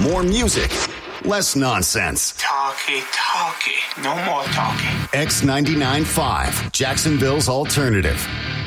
More music, less nonsense. Talkie. No more talking. X99.5, Jacksonville's alternative.